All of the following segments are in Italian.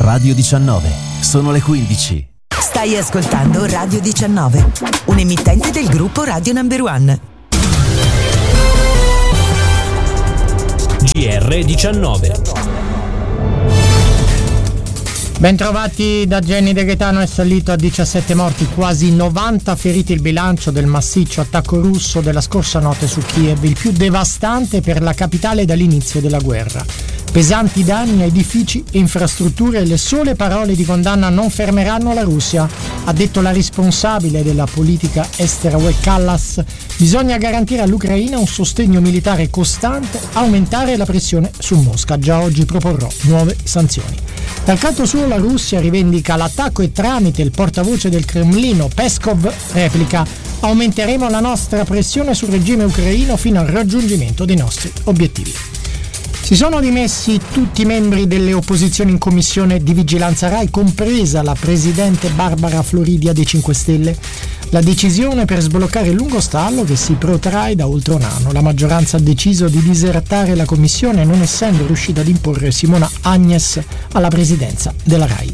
Radio 19. Sono le 15. Stai ascoltando Radio 19, un emittente del gruppo Radio Number One. GR19. Bentrovati da Jenny De Gaetano. È salito a 17 morti, quasi 90 feriti il bilancio del massiccio attacco russo della scorsa notte su Kiev, il più devastante per la capitale dall'inizio della guerra. Pesanti danni a edifici e infrastrutture e le sole parole di condanna non fermeranno la Russia, ha detto la responsabile della politica estera UE Kallas. Bisogna garantire all'Ucraina un sostegno militare costante, aumentare la pressione su Mosca. Già oggi proporrò nuove sanzioni. Dal canto suo la Russia rivendica l'attacco e tramite il portavoce del Cremlino Peskov replica: aumenteremo la nostra pressione sul regime ucraino fino al raggiungimento dei nostri obiettivi. Si sono dimessi tutti i membri delle opposizioni in commissione di vigilanza Rai, compresa la presidente Barbara Floridia dei 5 Stelle. La decisione per sbloccare il lungo stallo che si protrae da oltre un anno. La maggioranza ha deciso di disertare la commissione non essendo riuscita ad imporre Simona Agnes alla presidenza della Rai.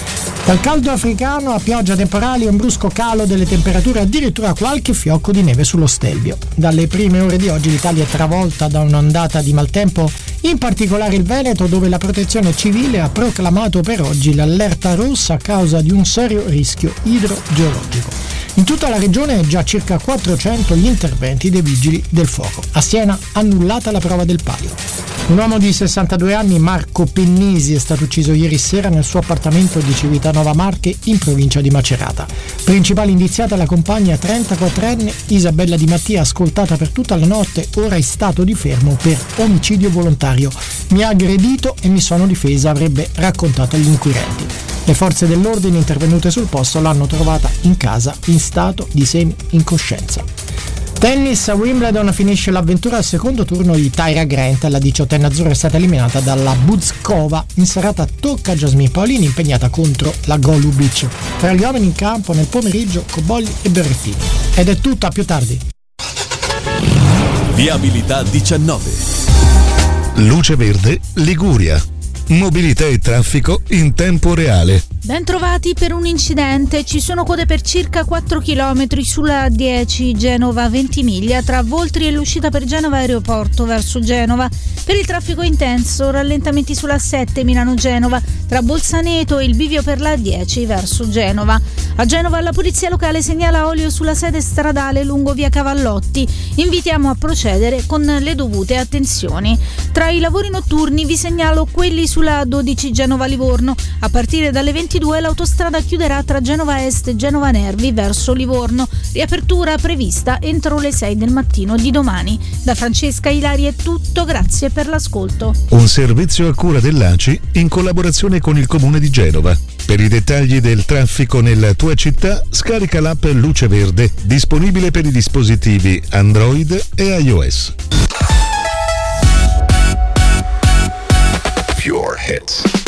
Dal caldo africano a pioggia temporali e un brusco calo delle temperature, addirittura qualche fiocco di neve sullo Stelvio. Dalle prime ore di oggi l'Italia è travolta da un'ondata di maltempo, in particolare il Veneto, dove la Protezione Civile ha proclamato per oggi l'allerta rossa a causa di un serio rischio idrogeologico. In tutta la regione è già circa 400 gli interventi dei vigili del fuoco. A Siena annullata la prova del palio. Un uomo di 62 anni, Marco Pennisi, è stato ucciso ieri sera nel suo appartamento di Civitanova Marche in provincia di Macerata. Principale indiziata la compagna 34enne Isabella Di Mattia, ascoltata per tutta la notte, ora in stato di fermo per omicidio volontario. Mi ha aggredito e mi sono difesa, avrebbe raccontato agli inquirenti. Le forze dell'ordine intervenute sul posto l'hanno trovata in casa in stato di semi-incoscienza. Tennis, a Wimbledon finisce l'avventura al secondo turno di Tyra Grant. La 18enne azzurra è stata eliminata dalla Buzkova. In serata tocca a Jasmine Paolini, impegnata contro la Golubic. Tra gli uomini in campo nel pomeriggio Cobolli e Berrettini. Ed è tutto, a più tardi. Viabilità 19. Luce Verde Liguria. Mobilità e traffico in tempo reale. Bentrovati. Per un incidente ci sono code per circa 4 km sulla A10 Genova-Ventimiglia tra Voltri e l'uscita per Genova Aeroporto verso Genova. Per il traffico intenso rallentamenti sulla 7 Milano-Genova tra Bolzaneto e il bivio per la A10 verso Genova. A Genova la polizia locale segnala olio sulla sede stradale lungo via Cavallotti. Invitiamo a procedere con le dovute attenzioni. Tra i lavori notturni vi segnalo quelli sulla A12 Genova-Livorno. A partire dalle 22 l'autostrada chiuderà tra Genova Est e Genova Nervi verso Livorno. Riapertura prevista entro le 6 del mattino di domani. Da Francesca Ilari è tutto, grazie per l'ascolto. Un servizio a cura dell'ACI in collaborazione con il Comune di Genova. Per i dettagli del traffico nella tua città, scarica l'app Luce Verde, disponibile per i dispositivi Android e iOS. Pure Hits.